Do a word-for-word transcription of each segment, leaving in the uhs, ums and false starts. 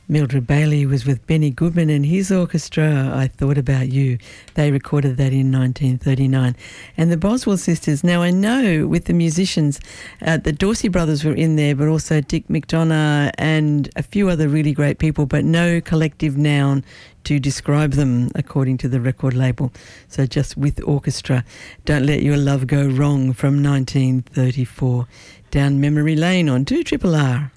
Mildred Bailey was with Benny Goodman and his orchestra, I Thought About You. They recorded that in nineteen thirty-nine. And the Boswell sisters, now I know with the musicians, uh, the Dorsey brothers were in there, but also Dick McDonough and a few other really great people, but no collective noun to describe them according to the record label. So just with orchestra. Don't Let Your Love Go Wrong from nineteen thirty-four. Down memory lane on two R R R.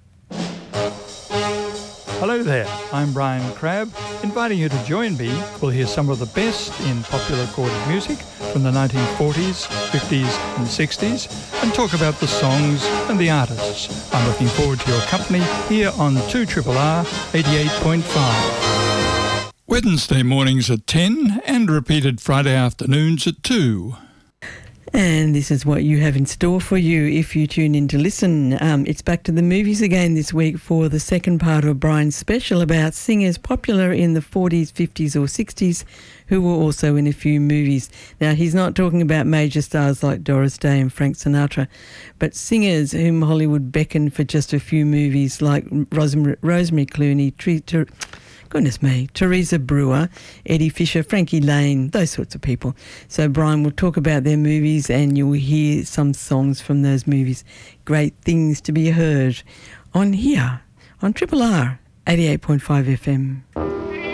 Hello there, I'm Brian Crabb, inviting you to join me. We'll hear some of the best in popular recorded music from the nineteen forties, fifties and sixties and talk about the songs and the artists. I'm looking forward to your company here on two R R R eighty-eight point five. Wednesday mornings at ten and repeated Friday afternoons at two. And this is what you have in store for you if you tune in to listen. Um, it's back to the movies again this week for the second part of Brian's special about singers popular in the forties, fifties or sixties who were also in a few movies. Now, he's not talking about major stars like Doris Day and Frank Sinatra, but singers whom Hollywood beckoned for just a few movies like Rosemary, Rosemary Clooney, Tre- Ter- Goodness me, Teresa Brewer, Eddie Fisher, Frankie Lane, those sorts of people. So Brian will talk about their movies and you'll hear some songs from those movies. Great things to be heard on here, on Triple R, eighty-eight point five F M.